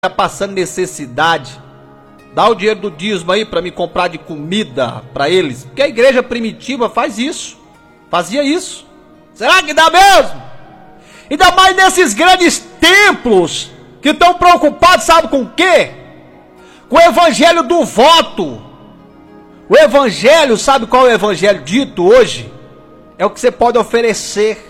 Tá passando necessidade, dá o dinheiro do dízimo aí para me comprar de comida para eles, porque a igreja primitiva fazia isso. Será que dá mesmo? Ainda mais nesses grandes templos que estão preocupados, sabe com o quê? Com o evangelho do voto. O evangelho, sabe qual é o evangelho dito hoje? É o que você pode oferecer.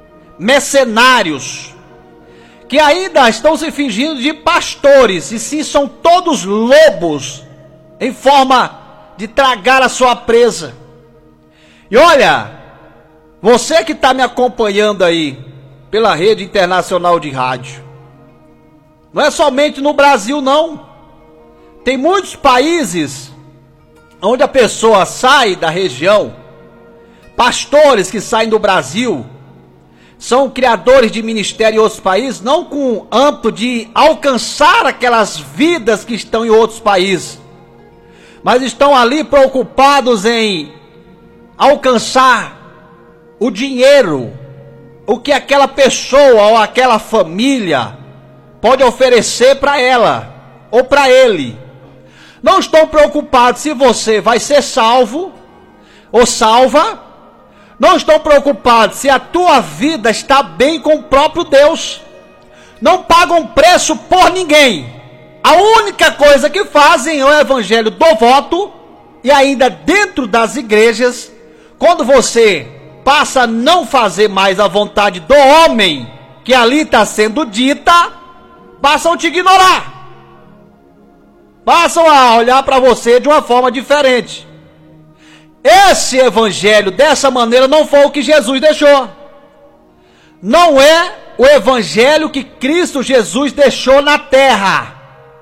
Mercenários que ainda estão se fingindo de pastores, e sim são todos lobos, em forma de tragar a sua presa. E olha, você que está me acompanhando aí, pela rede internacional de rádio, não é somente no Brasil não, tem muitos países, onde a pessoa sai da região, pastores que saem do Brasil, são criadores de ministério em outros países, não com o âmbito de alcançar aquelas vidas que estão em outros países, mas estão ali preocupados em alcançar o dinheiro, o que aquela pessoa ou aquela família pode oferecer para ela ou para ele. Não estão preocupados se você vai ser salvo ou salva. Não estão preocupados se a tua vida está bem com o próprio Deus. Não pagam preço por ninguém. A única coisa que fazem é o evangelho do voto. E ainda dentro das igrejas, quando você passa a não fazer mais a vontade do homem que ali está sendo dita, passam a te ignorar. Passam a olhar para você de uma forma diferente. Esse evangelho, dessa maneira, não foi o que Jesus deixou. Não é o evangelho que Cristo Jesus deixou na terra.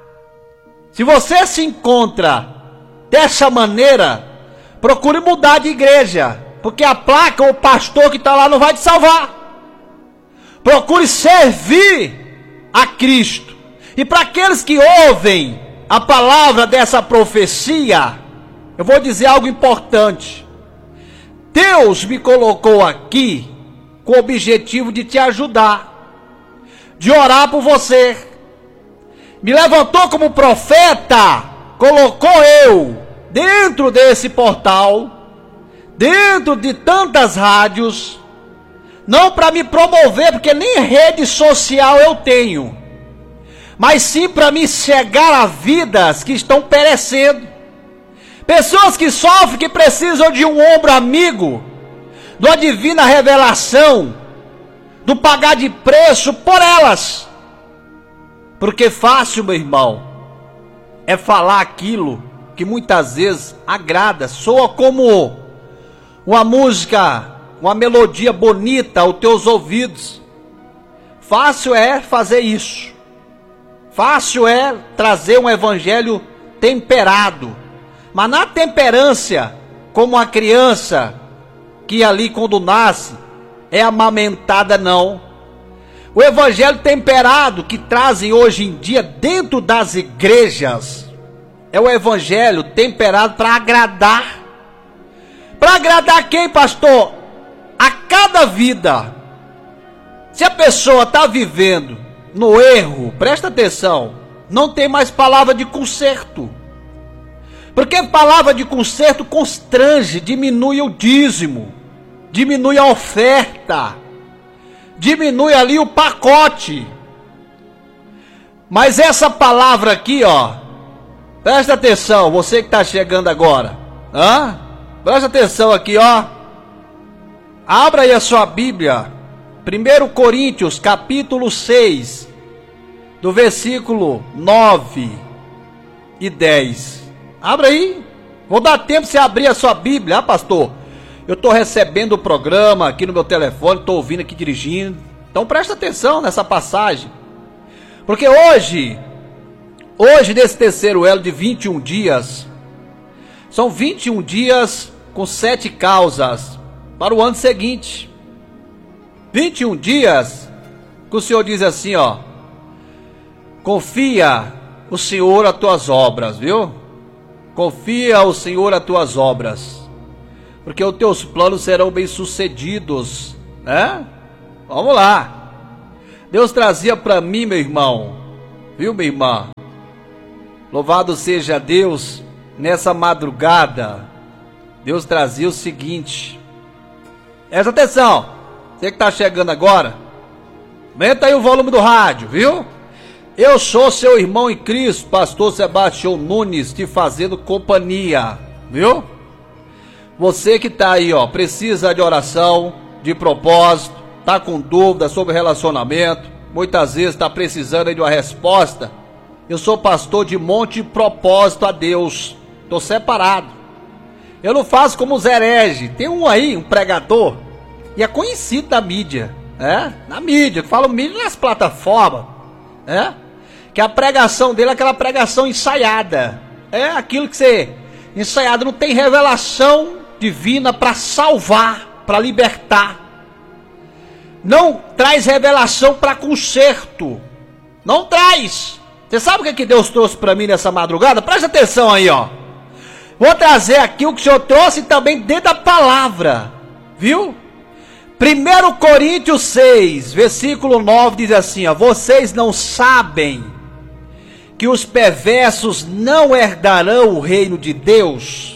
Se você se encontra dessa maneira, procure mudar de igreja, porque a placa ou o pastor que está lá não vai te salvar. Procure servir a Cristo. E para aqueles que ouvem a palavra dessa profecia, eu vou dizer algo importante. Deus me colocou aqui com o objetivo de te ajudar, de orar por você. Me levantou como profeta, colocou eu dentro desse portal, dentro de tantas rádios, não para me promover, porque nem rede social eu tenho, mas sim para me chegar a vidas que estão perecendo. Pessoas que sofrem, que precisam de um ombro amigo, de uma divina revelação, do pagar de preço por elas. Porque fácil, meu irmão, é falar aquilo que muitas vezes agrada, soa como uma música, uma melodia bonita aos teus ouvidos. Fácil é fazer isso. Fácil é trazer um evangelho temperado. Mas na temperância, como a criança que ali quando nasce é amamentada, não. O evangelho temperado que trazem hoje em dia dentro das igrejas é o evangelho temperado para agradar. Para agradar quem, pastor? A cada vida. Se a pessoa está vivendo no erro, presta atenção, não tem mais palavra de conserto. Porque palavra de conserto constrange, diminui o dízimo, diminui a oferta, diminui ali o pacote. Mas essa palavra aqui, ó, presta atenção, você que está chegando agora, presta atenção aqui, ó. Abra aí a sua Bíblia, 1 Coríntios capítulo 6, do versículo 9 e 10. Abra aí, vou dar tempo para você abrir a sua Bíblia. Pastor, eu estou recebendo o programa aqui no meu telefone, estou ouvindo aqui dirigindo. Então presta atenção nessa passagem. Porque hoje nesse terceiro elo de 21 dias, são 21 dias com 7 causas para o ano seguinte. 21 dias que o Senhor diz assim, ó: confia o Senhor as tuas obras, viu? Confia ao Senhor as tuas obras, porque os teus planos serão bem-sucedidos, né? Vamos lá. Deus trazia para mim, meu irmão, Viu, minha irmã? Louvado seja Deus. Nessa madrugada, Deus trazia o seguinte. Presta atenção. Você que está chegando agora, aumenta aí o volume do rádio, viu? Eu sou seu irmão em Cristo, pastor Sebastião Nunes, te fazendo companhia, viu? Você que está aí, ó, precisa de oração, de propósito, tá com dúvida sobre relacionamento, muitas vezes está precisando aí de uma resposta. Eu sou pastor de monte de propósito a Deus, estou separado. Eu não faço como os hereges. Tem um aí, um pregador, e é conhecido da mídia, na mídia, que fala mídia nas plataformas, que a pregação dele é aquela pregação ensaiada, aquilo que você, ensaiado, não tem revelação divina para salvar, para libertar, não traz revelação para conserto, não traz. Você sabe o que Deus trouxe para mim nessa madrugada? Presta atenção aí, ó. Vou trazer aqui o que o Senhor trouxe também dentro da palavra, viu? 1 Coríntios 6, versículo 9 diz assim, ó: vocês não sabem que os perversos não herdarão o reino de Deus?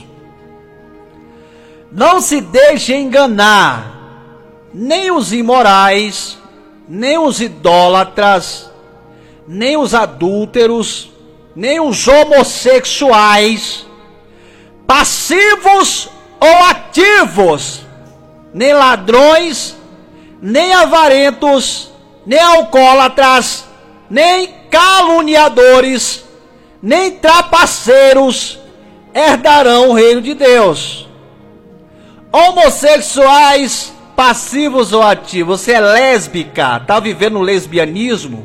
Não se deixem enganar, nem os imorais, nem os idólatras, nem os adúlteros, nem os homossexuais, passivos ou ativos, nem ladrões, nem avarentos, nem alcoólatras, nem caluniadores, nem trapaceiros herdarão o reino de Deus. Homossexuais, passivos ou ativos, você é lésbica, está vivendo um lesbianismo,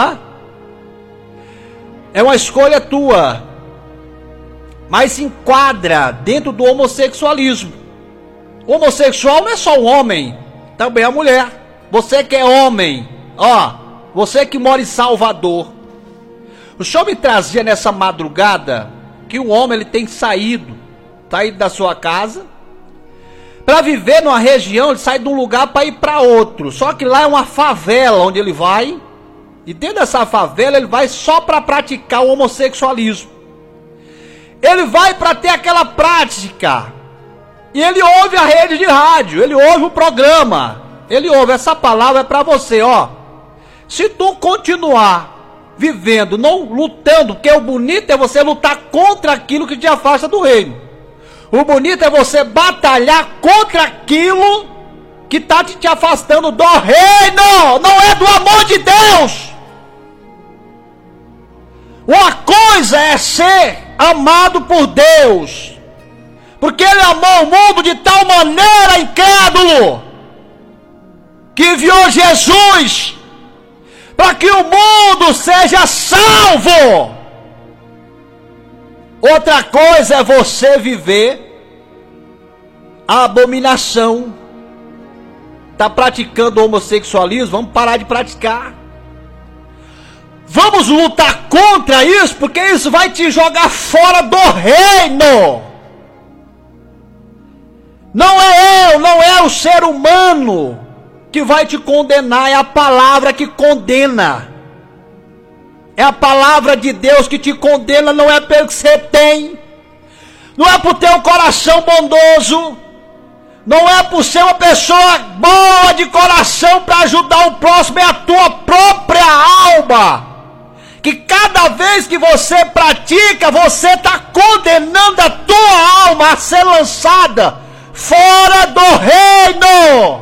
é uma escolha tua, mas se enquadra dentro do homossexualismo. O homossexual não é só o homem, também a mulher. Você que é homem, você que mora em Salvador, o Senhor me trazia nessa madrugada que o homem ele tem saído da sua casa para viver numa região. Ele sai de um lugar para ir para outro, só que lá é uma favela onde ele vai, e dentro dessa favela ele vai só para praticar o homossexualismo. Ele vai para ter aquela prática, e ele ouve a rede de rádio, ele ouve o programa, ele ouve essa palavra. É para você, se tu continuar vivendo, não lutando, porque o bonito é você lutar contra aquilo que te afasta do reino. O bonito é você batalhar contra aquilo que está te afastando do reino, não é do amor de Deus. Uma coisa é ser amado por Deus, porque Ele amou o mundo de tal maneira, incrédulo, que enviou Jesus para que o mundo seja salvo. Outra coisa é você viver a abominação. Está praticando o homossexualismo? Vamos parar de praticar. Vamos lutar contra isso, porque isso vai te jogar fora do reino. Não é eu, não é o ser humano que vai te condenar, é a palavra que condena. É a palavra de Deus que te condena, não é pelo que você tem, não é por ter um coração bondoso, não é por ser uma pessoa boa de coração para ajudar o próximo, é a tua própria alma, que cada vez que você pratica, você está condenando a tua alma a ser lançada fora do reino.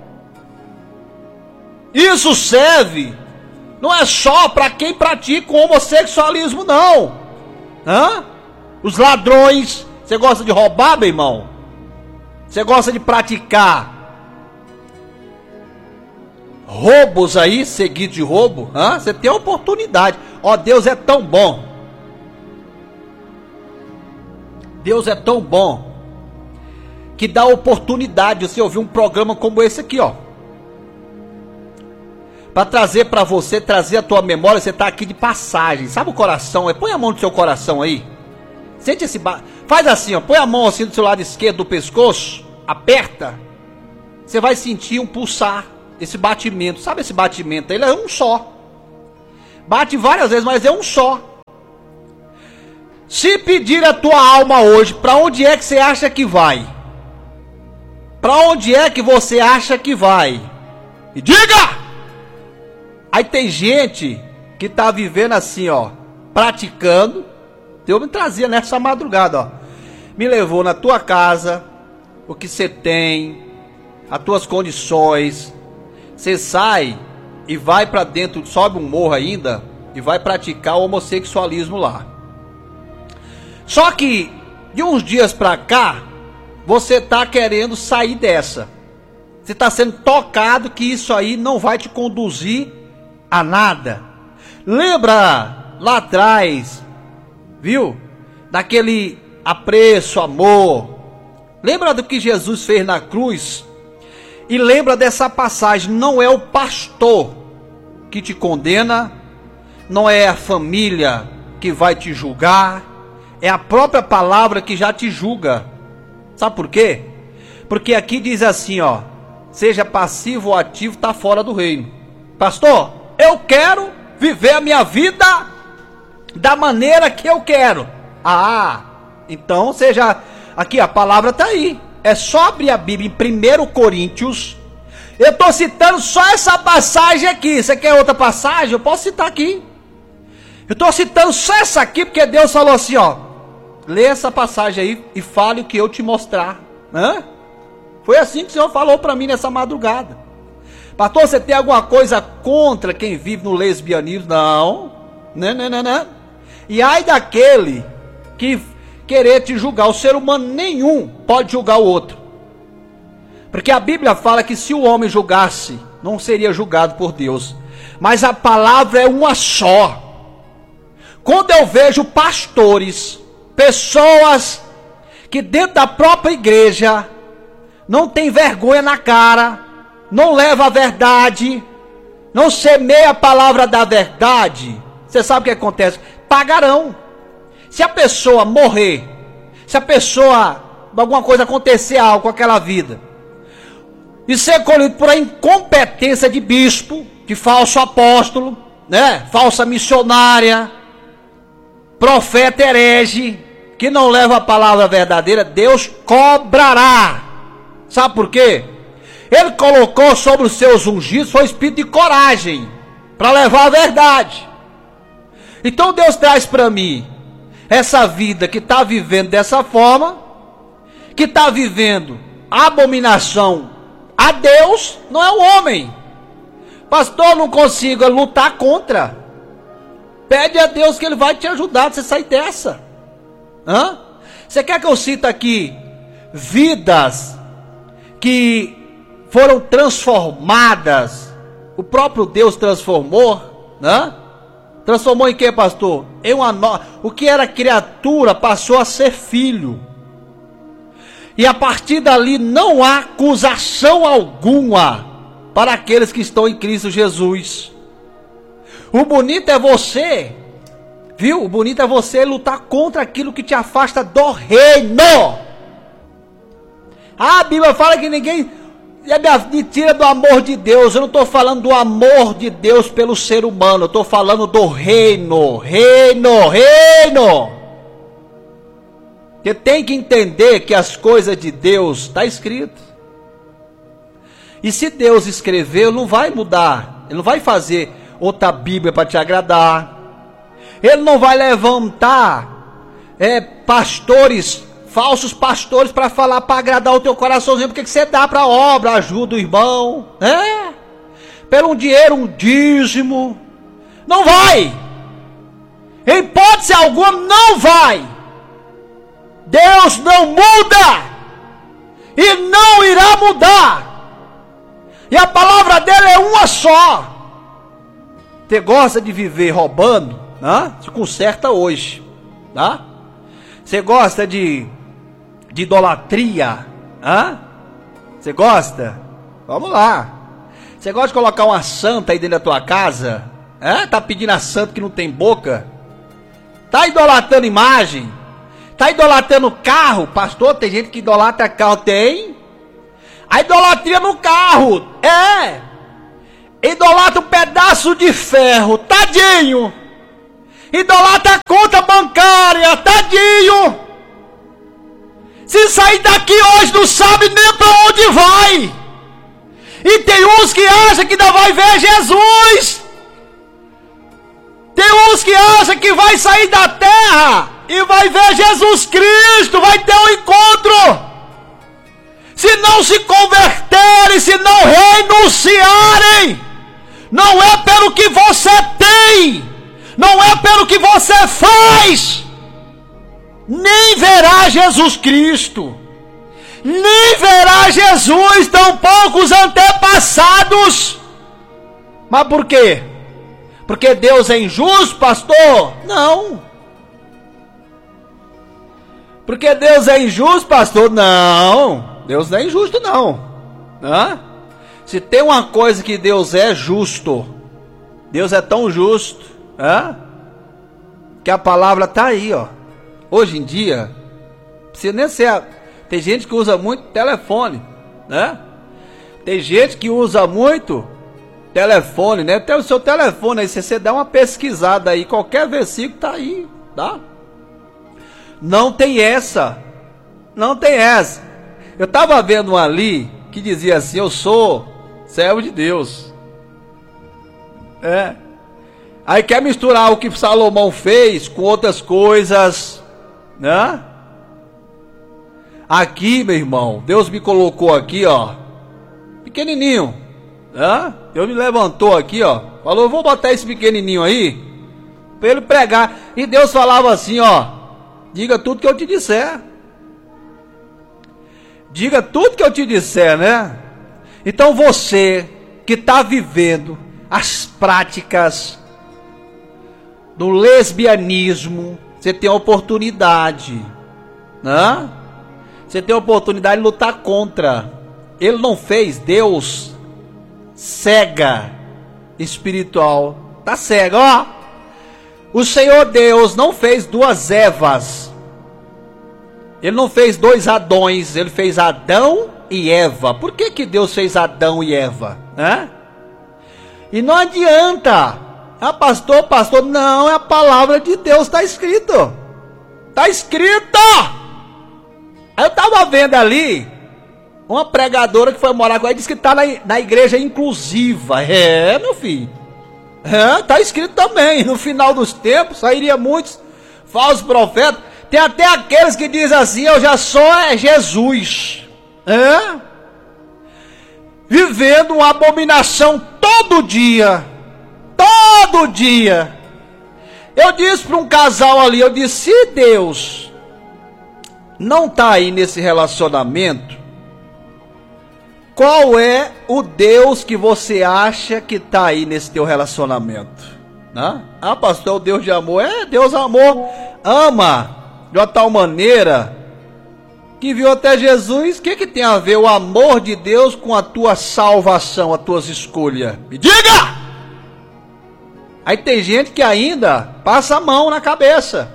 Isso serve, não é só para quem pratica o homossexualismo, não. Os ladrões, você gosta de roubar, meu irmão? Você gosta de praticar roubos aí, seguido de roubo? Você tem a oportunidade. Deus é tão bom. Deus é tão bom que dá a oportunidade de você ouvir um programa como esse aqui, para trazer para você, trazer a tua memória. Você está aqui de passagem, sabe o coração? Põe a mão no seu coração aí, sente esse faz assim, põe a mão assim do seu lado esquerdo do pescoço, aperta, você vai sentir um pulsar, esse batimento, sabe esse batimento? Ele é um só, Bate várias vezes, mas é um só. Se pedir a tua alma hoje, para onde é que você acha que vai? Para onde é que você acha que vai? E diga! Aí tem gente que tá vivendo assim, ó, praticando. Deus me trazia nessa madrugada, ó. Me levou na tua casa, o que você tem, as tuas condições. Você sai e vai para dentro, sobe um morro ainda e vai praticar o homossexualismo lá. Só que de uns dias para cá, você tá querendo sair dessa. Você tá sendo tocado que isso aí não vai te conduzir a nada. Lembra lá atrás, viu? Daquele apreço, amor. Lembra do que Jesus fez na cruz? E lembra dessa passagem, não é o pastor que te condena, não é a família que vai te julgar, é a própria palavra que já te julga. Sabe por quê? Porque aqui diz assim, ó, seja passivo ou ativo, está fora do reino. Pastor, eu quero viver a minha vida da maneira que eu quero. Então seja, aqui a palavra está aí. É só abrir a Bíblia em 1 Coríntios. Eu estou citando só essa passagem aqui. Você quer outra passagem? Eu posso citar aqui. Eu estou citando só essa aqui porque Deus falou assim, ó. Lê essa passagem aí e fale o que eu te mostrar. Foi assim que o Senhor falou para mim nessa madrugada. Pastor, você tem alguma coisa contra quem vive no lesbianismo? Não. Não. E ai daquele que querer te julgar. O ser humano nenhum pode julgar o outro. Porque a Bíblia fala que se o homem julgasse, não seria julgado por Deus. Mas a palavra é uma só. Quando eu vejo pastores, pessoas que dentro da própria igreja não tem vergonha na cara, não leva a verdade, não semeia a palavra da verdade, você sabe o que acontece? Pagarão. Se a pessoa morrer, se a pessoa, alguma coisa acontecer algo com aquela vida, e ser colhido por a incompetência de bispo, de falso apóstolo, falsa missionária, profeta herege, que não leva a palavra verdadeira, Deus cobrará. Sabe por quê? Ele colocou sobre os seus ungidos, foi espírito de coragem, para levar a verdade. Então Deus traz para mim essa vida que está vivendo dessa forma, que está vivendo abominação a Deus, não é o homem. Pastor, não consigo lutar contra. Pede a Deus que Ele vai te ajudar a você sair dessa. Você quer que eu cite aqui vidas que foram transformadas? O próprio Deus transformou, Transformou em que, pastor? O que era criatura passou a ser filho. E a partir dali não há acusação alguma para aqueles que estão em Cristo Jesus. O bonito é você, viu? O bonito é você lutar contra aquilo que te afasta do reino. A Bíblia fala que ninguém me tira do amor de Deus. Eu não estou falando do amor de Deus pelo ser humano. Eu estou falando do reino. Você tem que entender que as coisas de Deus está escrito. E se Deus escreveu, não vai mudar. Ele não vai fazer outra Bíblia para te agradar. Ele não vai levantar pastores, falsos pastores para falar, para agradar o teu coraçãozinho. Porque que você dá para a obra, ajuda o irmão, pelo um dinheiro, um dízimo. Não vai. Em hipótese alguma, não vai. Deus não muda e não irá mudar. E a palavra dele é uma só. Você gosta de viver roubando? Se conserta hoje, Você gosta de idolatria? Você gosta? Vamos lá. Você gosta de colocar uma santa aí dentro da tua casa? Tá pedindo a santa que não tem boca? Tá idolatrando imagem? Tá idolatrando carro? Pastor, tem gente que idolatra carro. Tem. A idolatria no carro. idolatra um pedaço de ferro, tadinho. Idolatra a conta bancária, tadinho. Se sair daqui hoje não sabe nem para onde vai. E tem uns que acham que ainda vai ver Jesus. Tem uns que acham que vai sair da terra e vai ver Jesus Cristo, vai ter um encontro. Se não se converterem, se não renunciarem, não é pelo que você tem, não é pelo que você faz, nem verá Jesus Cristo, nem verá Jesus, tampouco os antepassados. Mas por quê? Porque Deus é injusto, pastor? Não. Porque Deus é injusto, pastor? Não. Deus não é injusto, não. Hã? Se tem uma coisa que Deus é justo, Deus é tão justo, que a palavra está aí, ó. Hoje em dia, precisa nem ser. Tem gente que usa muito telefone, né? Tem gente que usa muito telefone, né? Tem o seu telefone aí, se você dá uma pesquisada aí, qualquer versículo tá aí, tá? Não tem essa. Não tem essa. Eu tava vendo um ali que dizia assim: eu sou servo de Deus. Aí quer misturar o que Salomão fez com outras coisas, né? Aqui, meu irmão, Deus me colocou aqui, ó, pequenininho, né? Deus me levantou aqui, ó, falou: vou botar esse pequenininho aí para ele pregar. E Deus falava assim, ó: diga tudo que eu te disser. Diga tudo que eu te disser, né? Então você que está vivendo as práticas do lesbianismo, você tem a oportunidade, né? Você tem a oportunidade de lutar contra. Ele não fez Deus cega espiritual. Tá cego, ó. O Senhor Deus não fez duas Evas. Ele não fez dois Adões. Ele fez Adão e Eva. Por que que Deus fez Adão e Eva? Né? E não adianta. Ah, pastor, não, é a palavra de Deus, está escrito. Está escrito. Aí eu estava vendo ali uma pregadora que foi morar com ela, disse que está na igreja inclusiva. Meu filho. Está escrito também. No final dos tempos sairia muitos falsos profetas. Tem até aqueles que dizem assim: eu já sou Jesus. Vivendo uma abominação todo dia. Todo dia. Eu disse para um casal ali, eu disse: se Deus não está aí nesse relacionamento, qual é o Deus que você acha que está aí nesse teu relacionamento? Né? Ah, pastor, é o Deus de amor. Deus amor, ama de uma tal maneira que viu até Jesus. O que tem a ver o amor de Deus com a tua salvação, as tuas escolhas? Me diga! Aí tem gente que ainda passa a mão na cabeça.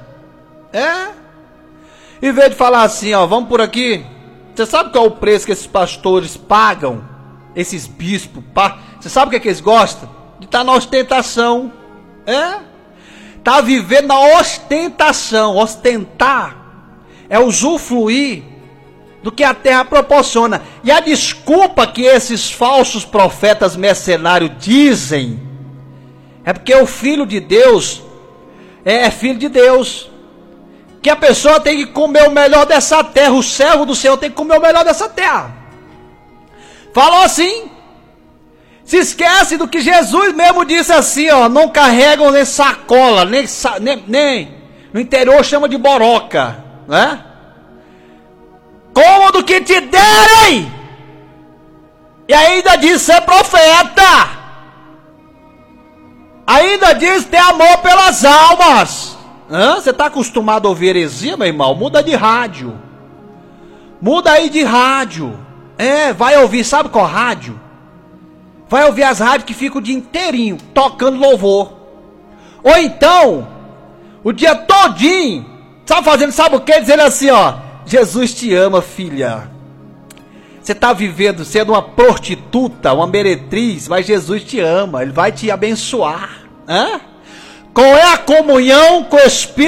Em vez de falar assim, ó, vamos por aqui. Você sabe qual é o preço que esses pastores pagam? Esses bispos, você sabe o que eles gostam? De estar na ostentação. Tá vivendo na ostentação. Ostentar é usufruir do que a terra proporciona. E a desculpa que esses falsos profetas mercenários dizem é porque o filho de Deus é filho de Deus. Que a pessoa tem que comer o melhor dessa terra. O servo do Senhor tem que comer o melhor dessa terra. Falou assim. Se esquece do que Jesus mesmo disse assim, ó: não carregam nem sacola, nem no interior chama de boroca, né? Como do que te derem. E ainda diz ser profeta. Ainda diz ter amor pelas almas. Você está acostumado a ouvir heresia, meu irmão? Muda de rádio. Muda aí de rádio. Vai ouvir, sabe qual rádio? Vai ouvir as rádios que ficam o dia inteirinho tocando louvor. Ou então, o dia todinho, sabe o que? Dizendo assim, ó: Jesus te ama, filha. Você está vivendo sendo uma prostituta, uma meretriz, mas Jesus te ama, Ele vai te abençoar. Qual é a comunhão com o Espírito